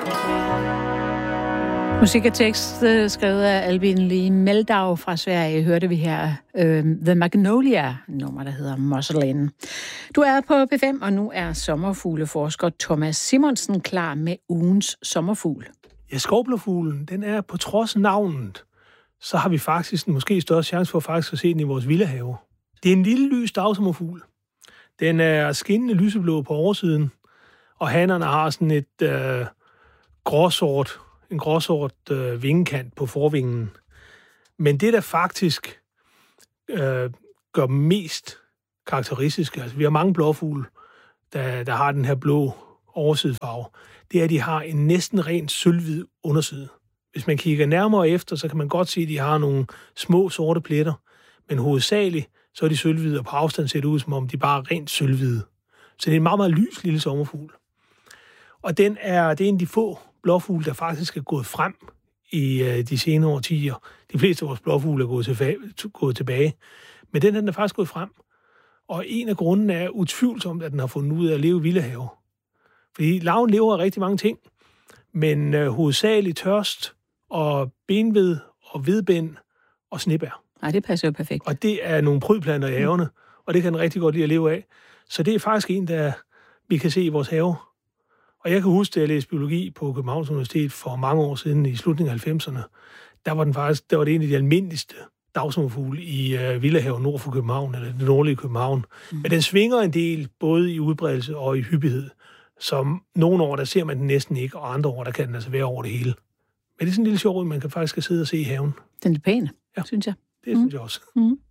Musik og tekst skrevet af Albin Lee Meldau fra Sverige, hørte vi her The Magnolia, nummer der hedder Musselin. Du er på P5, og nu er sommerfugleforsker Thomas Simonsen klar med ugens sommerfugl. Ja, skovblåfuglen, den er på trods af navnet, så har vi faktisk en måske større chance for faktisk at se den i vores villahave. Det er en lille lys dagsommerfugl. Den er skinnende lyseblå på oversiden, og hannerne har sådan et en gråsort vingekant på forvingen. Men det, der faktisk gør dem mest karakteristiske, altså vi har mange blåfugle, der har den her blå oversidefarve, det er, at de har en næsten rent sølvhvid underside. Hvis man kigger nærmere efter, så kan man godt se, at de har nogle små sorte pletter, men hovedsageligt så er de sølvhvide, og på afstand ser det ud, som om de bare er rent sølvhvide. Så det er en meget, meget lys lille sommerfugl. Og det er en af de få blåfugle, der faktisk er gået frem i de senere årtier. De fleste af vores blåfugle er gået tilbage. Men den er faktisk gået frem. Og en af grundene er utvivlsomt, at den har fundet ud af at leve i villahave. Fordi larven lever af rigtig mange ting, men hovedsageligt tørst og benved og hvidbind og snebær. Nej, det passer jo perfekt. Og det er nogle prydplanter i havene, og det kan den rigtig godt lide at leve af. Så det er faktisk en, der vi kan se i vores have. Og jeg kan huske, at jeg læste biologi på Københavns Universitet for mange år siden, i slutningen af 90'erne. Der var det en af de almindeligste dagsommerfugle i villahaven nord for København, eller det nordlige København. Men den svinger en del, både i udbredelse og i hyppighed. Så nogle år, der ser man den næsten ikke, og andre år, der kan den altså være over det hele. Men det er sådan en lille sjov, man kan faktisk sidde og se i haven. Den er pæn, synes jeg. Det synes jeg også.